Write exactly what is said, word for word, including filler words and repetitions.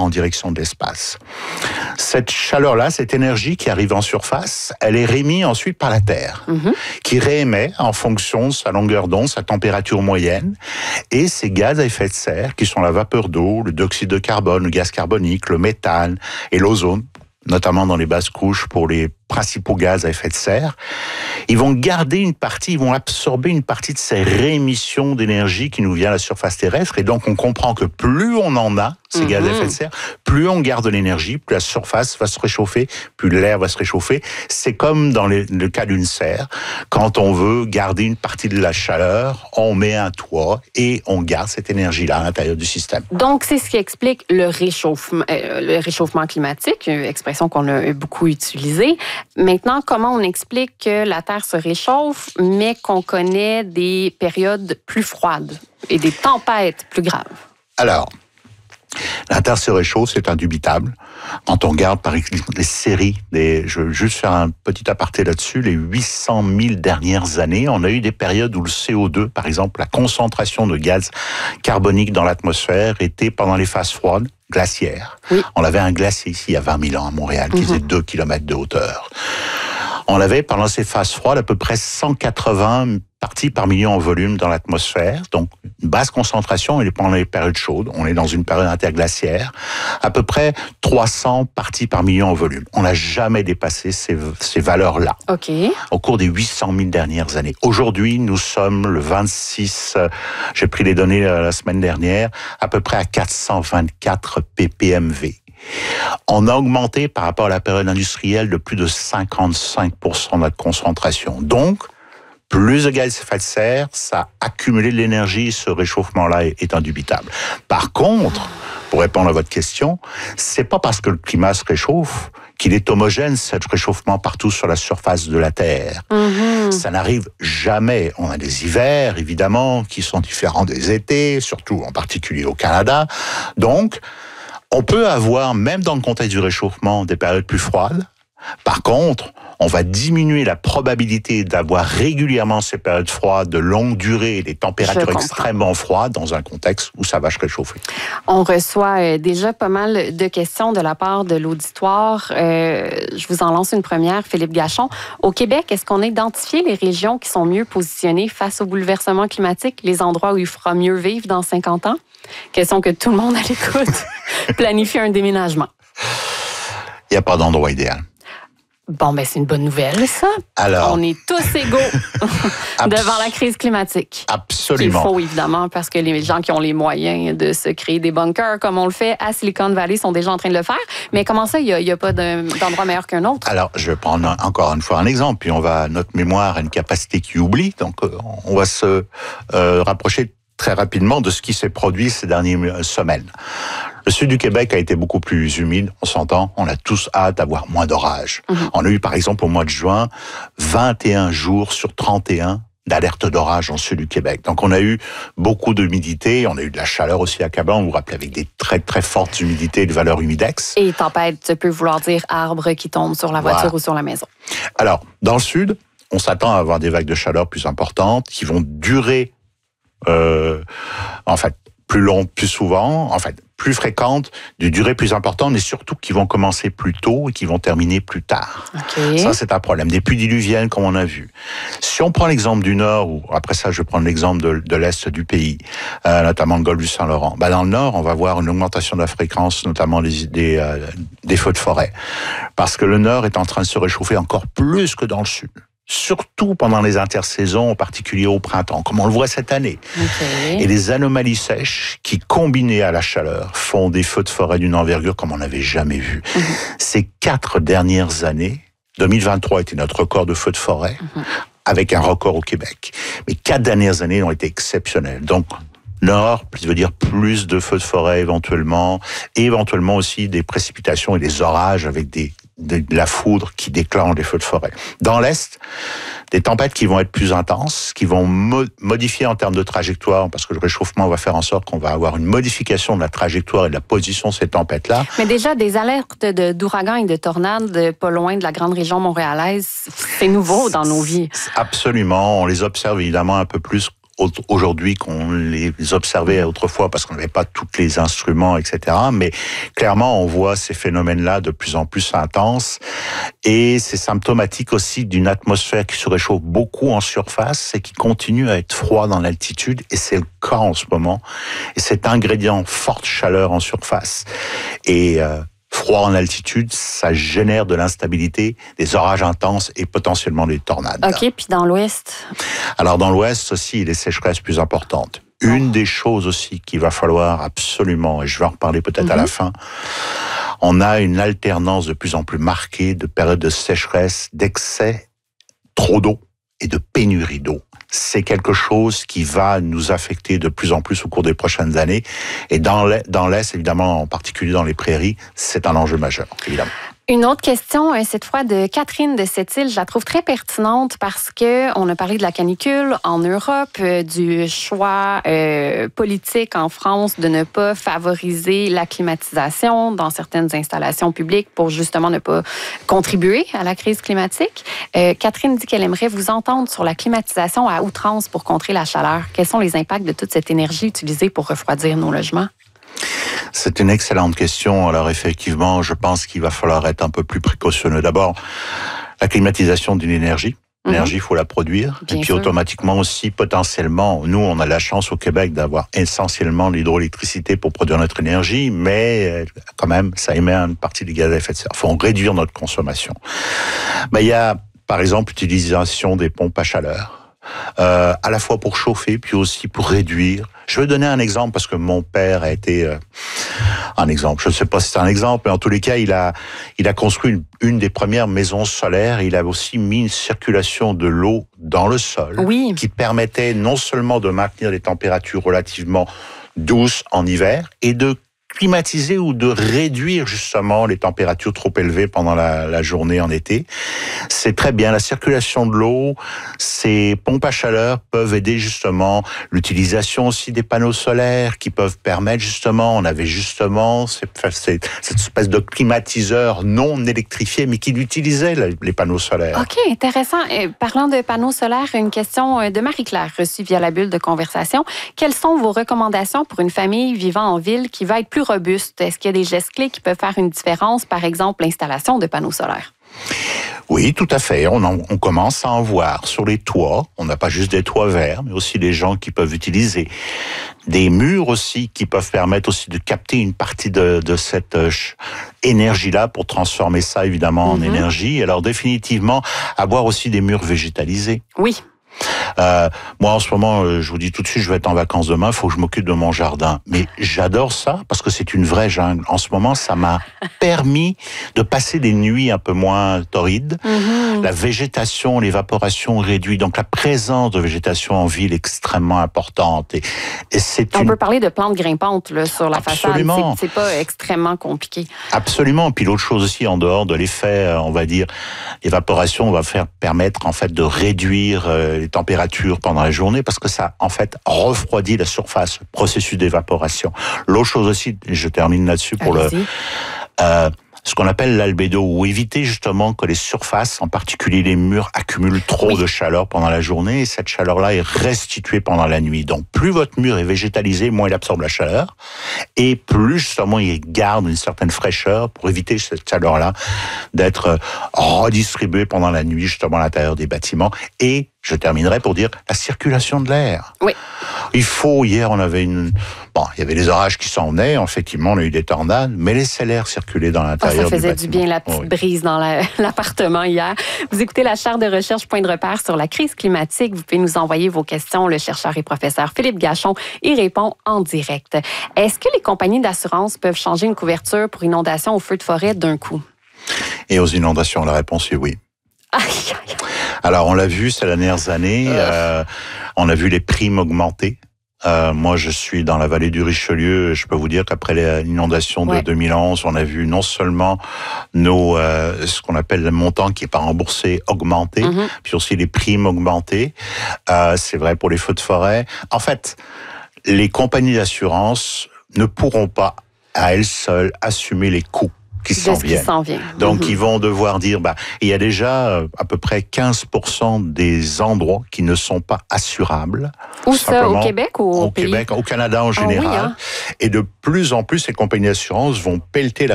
en direction de l'espace. Cette chaleur-là, cette énergie qui arrive en surface, elle est réémise ensuite par la Terre, mm-hmm. qui réémet en fonction de sa longueur d'onde, sa température moyenne, et ces gaz à effet de serre, qui sont la vapeur d'eau, le dioxyde de carbone, le gaz carbonique, le méthane et l'ozone, notamment dans les basses couches pour les principaux gaz à effet de serre, ils vont garder une partie, ils vont absorber une partie de ces réémissions d'énergie qui nous vient à la surface terrestre. Et donc, on comprend que plus on en a, ces mmh. gaz à effet de serre, plus on garde de l'énergie, plus la surface va se réchauffer, plus l'air va se réchauffer. C'est comme dans les, le cas d'une serre. Quand on veut garder une partie de la chaleur, on met un toit et on garde cette énergie-là à l'intérieur du système. Donc, c'est ce qui explique le réchauffement, euh, le réchauffement climatique, une expression qu'on a beaucoup utilisée. Maintenant, comment on explique que la Terre se réchauffe, mais qu'on connaît des périodes plus froides et des tempêtes plus graves? Alors, la Terre se réchauffe, c'est indubitable. Quand on regarde par exemple les séries, des, je veux juste faire un petit aparté là-dessus, les huit cent mille dernières années, on a eu des périodes où le C O deux, par exemple, la concentration de gaz carbonique dans l'atmosphère était pendant les phases froides, glaciaire. Oui. On avait un glacier ici il y a vingt mille ans à Montréal qui mmh. faisait deux kilomètres de hauteur. On avait pendant ces phases froides à peu près cent quatre-vingts parties par million en volume dans l'atmosphère, donc une basse concentration, et pendant les périodes chaudes, on est dans une période interglaciaire, à peu près trois cents parties par million en volume. On n'a jamais dépassé ces, ces valeurs-là okay. au cours des huit cent mille dernières années. Aujourd'hui, nous sommes le vingt-six, euh, j'ai pris les données euh, la semaine dernière, à peu près à quatre cent vingt-quatre ppm V. On a augmenté par rapport à la période industrielle de plus de cinquante-cinq pour cent de notre concentration. Donc, plus de gaz à effet de serre, ça a accumulé de l'énergie, ce réchauffement-là est, est indubitable. Par contre, pour répondre à votre question, c'est pas parce que le climat se réchauffe qu'il est homogène, ce réchauffement partout sur la surface de la Terre. Mm-hmm. Ça n'arrive jamais. On a des hivers, évidemment, qui sont différents des étés, surtout en particulier au Canada. Donc, on peut avoir, même dans le contexte du réchauffement, des périodes plus froides. Par contre, on va diminuer la probabilité d'avoir régulièrement ces périodes froides de longue durée et des températures extrêmement froides dans un contexte où ça va se réchauffer. On reçoit déjà pas mal de questions de la part de l'auditoire. Euh, je vous en lance une première, Philippe Gachon. Au Québec, est-ce qu'on a identifié les régions qui sont mieux positionnées face au bouleversement climatique, les endroits où il fera mieux vivre dans cinquante ans? Question que tout le monde à l'écoute planifie un déménagement. Il n'y a pas d'endroit idéal. Bon, ben c'est une bonne nouvelle, ça. Alors, on est tous égaux devant la crise climatique. Absolument. Il faut, évidemment, parce que les gens qui ont les moyens de se créer des bunkers, comme on le fait à Silicon Valley, sont déjà en train de le faire. Mais comment ça, il n'y a, a pas d'endroit meilleur qu'un autre? Alors, je vais prendre encore une fois un exemple, puis on va, notre mémoire a une capacité qui oublie, donc on va se euh, rapprocher très rapidement de ce qui s'est produit ces dernières semaines. Le sud du Québec a été beaucoup plus humide, on s'entend, on a tous hâte d'avoir moins d'orages. Mmh. On a eu par exemple au mois de juin, vingt et un jours sur trente et un d'alerte d'orage dans le sud du Québec. Donc on a eu beaucoup d'humidité, on a eu de la chaleur aussi accablante, vous vous rappelez, avec des très très fortes humidités et de valeur humidex. Et tempête, ça peut vouloir dire arbres qui tombent sur la voiture voilà. ou sur la maison. Alors, dans le sud, on s'attend à avoir des vagues de chaleur plus importantes qui vont durer Euh, en fait, plus longues, plus souvent, en fait, plus fréquentes, de durée plus importante, mais surtout qui vont commencer plus tôt et qui vont terminer plus tard. Okay. Ça, c'est un problème. Des pluies diluviennes, comme on a vu. Si on prend l'exemple du Nord, ou après ça, je vais prendre l'exemple de, de l'Est du pays, euh, notamment le golfe du Saint-Laurent. Ben, dans le Nord, on va voir une augmentation de la fréquence, notamment des, des, euh, des feux de forêt. Parce que le Nord est en train de se réchauffer encore plus que dans le Sud. Surtout pendant les intersaisons, en particulier au printemps, comme on le voit cette année. Okay. Et les anomalies sèches qui, combinées à la chaleur, font des feux de forêt d'une envergure comme on n'avait jamais vu. Mm-hmm. Ces quatre dernières années, deux mille vingt-trois était notre record de feux de forêt, mm-hmm. avec un record au Québec. Mais quatre dernières années ont été exceptionnelles. Donc, Nord, ça veut dire plus de feux de forêt éventuellement, et éventuellement aussi des précipitations et des orages avec des de la foudre qui déclenche des feux de forêt. Dans l'Est, des tempêtes qui vont être plus intenses, qui vont mo- modifier en termes de trajectoire, parce que le réchauffement va faire en sorte qu'on va avoir une modification de la trajectoire et de la position de ces tempêtes-là. Mais déjà, des alertes de, d'ouragans et de tornades pas loin de la grande région montréalaise, c'est nouveau dans nos vies. Absolument. On les observe évidemment un peu plus aujourd'hui qu'on les observait autrefois parce qu'on n'avait pas tous les instruments, et cetera. Mais clairement, on voit ces phénomènes-là de plus en plus intenses et c'est symptomatique aussi d'une atmosphère qui se réchauffe beaucoup en surface et qui continue à être froid dans l'altitude et c'est le cas en ce moment. Et cet ingrédient forte chaleur en surface et euh, froid en altitude, ça génère de l'instabilité, des orages intenses et potentiellement des tornades. OK, puis dans l'ouest? Alors dans l'ouest aussi, les sécheresses plus importantes. Une des choses aussi qu'il va falloir absolument, et je vais en reparler peut-être mm-hmm. à la fin, on a une alternance de plus en plus marquée de périodes de sécheresse, d'excès, trop d'eau et de pénurie d'eau. C'est quelque chose qui va nous affecter de plus en plus au cours des prochaines années. Et dans l'Est, dans l'Est, évidemment, en particulier dans les prairies, c'est un enjeu majeur, évidemment. Une autre question, cette fois de Catherine de Sept-Îles, je la trouve très pertinente parce que on a parlé de la canicule en Europe, du choix euh, politique en France de ne pas favoriser la climatisation dans certaines installations publiques pour justement ne pas contribuer à la crise climatique. Euh, Catherine dit qu'elle aimerait vous entendre sur la climatisation à outrance pour contrer la chaleur. Quels sont les impacts de toute cette énergie utilisée pour refroidir nos logements? C'est une excellente question. Alors effectivement, je pense qu'il va falloir être un peu plus précautionneux. D'abord, la climatisation d'une énergie. L'énergie, il mmh. faut la produire. Bien et puis sûr. Automatiquement aussi, potentiellement, nous, on a la chance au Québec d'avoir essentiellement l'hydroélectricité pour produire notre énergie, mais quand même, ça émet une partie des gaz à effet de serre. Il faut réduire notre consommation. Ben, il y a, par exemple, l'utilisation des pompes à chaleur. Euh, à la fois pour chauffer, puis aussi pour réduire. Je vais donner un exemple parce que mon père a été euh, un exemple. Je ne sais pas si c'est un exemple, mais en tous les cas, il a il a construit une, une des premières maisons solaires. Il a aussi mis une circulation de l'eau dans le sol, oui. qui permettait non seulement de maintenir des températures relativement douces en hiver et de climatiser ou de réduire justement les températures trop élevées pendant la, la journée en été. C'est très bien. La circulation de l'eau, ces pompes à chaleur peuvent aider justement l'utilisation aussi des panneaux solaires qui peuvent permettre justement, on avait justement cette, cette, cette espèce de climatiseur non électrifié mais qui utilisait les panneaux solaires. OK, intéressant. Et parlant de panneaux solaires, une question de Marie-Claire reçue via la bulle de conversation. Quelles sont vos recommandations pour une famille vivant en ville qui va être plus robuste? Est-ce qu'il y a des gestes clés qui peuvent faire une différence, par exemple l'installation de panneaux solaires? Oui, tout à fait. On, en, on commence à en voir sur les toits. On n'a pas juste des toits verts, mais aussi des gens qui peuvent utiliser des murs aussi, qui peuvent permettre aussi de capter une partie de, de cette euh, énergie-là pour transformer ça évidemment mm-hmm. en énergie. Alors définitivement, avoir aussi des murs végétalisés. Oui. Euh, moi, en ce moment, je vous dis tout de suite, je vais être en vacances demain, il faut que je m'occupe de mon jardin. Mais j'adore ça parce que c'est une vraie jungle. En ce moment, ça m'a permis de passer des nuits un peu moins torrides. Mm-hmm. La végétation, l'évaporation réduit. Donc, la présence de végétation en ville est extrêmement importante. Et, et c'est On une... peut parler de plantes grimpantes là, sur la Absolument. façade. C'est, c'est pas extrêmement compliqué. Absolument. Puis l'autre chose aussi, en dehors de l'effet, on va dire, l'évaporation va faire permettre en fait de réduire euh, les températures pendant la journée parce que ça, en fait, refroidit la surface, processus d'évaporation. L'autre chose aussi, je termine là-dessus pour Allez-y. le... Euh, ce qu'on appelle l'albédo, ou éviter justement que les surfaces, en particulier les murs, accumulent trop oui. de chaleur pendant la journée et cette chaleur-là est restituée pendant la nuit. Donc, plus votre mur est végétalisé, moins il absorbe la chaleur et plus justement il garde une certaine fraîcheur pour éviter cette chaleur-là d'être redistribuée pendant la nuit justement à l'intérieur des bâtiments. Et je terminerai pour dire la circulation de l'air. Oui. Il faut, hier, on avait une... Bon, il y avait les orages qui s'en venaient, effectivement, on a eu des tornades, mais laissez l'air circuler dans l'intérieur oh, ça faisait du, du bien, la petite oui. brise dans la, l'appartement hier. Vous écoutez la chaire de recherche Point de repère sur la crise climatique. Vous pouvez nous envoyer vos questions. Le chercheur et professeur Philippe Gachon y répond en direct. Est-ce que les compagnies d'assurance peuvent changer une couverture pour inondation ou feu de forêt d'un coup? Et aux inondations, la réponse est oui. Aïe, aïe. Alors, on l'a vu ces dernières années, euh, on a vu les primes augmenter. Euh, moi, je suis dans la vallée du Richelieu. Je peux vous dire qu'après l'inondation de ouais. deux mille onze, on a vu non seulement nos euh, ce qu'on appelle le montant qui est pas remboursé augmenter, mm-hmm. puis aussi les primes augmenter. Euh, c'est vrai pour les feux de forêt. En fait, les compagnies d'assurance ne pourront pas à elles seules assumer les coûts qui s'en viennent. Vient. Donc, mm-hmm. ils vont devoir dire, bah, il y a déjà à peu près quinze pour cent des endroits qui ne sont pas assurables. Où ça, au Québec ou au Au pays? Québec, au Canada en général. Ah oui, hein? Et de plus en plus, ces compagnies d'assurance vont pelleter la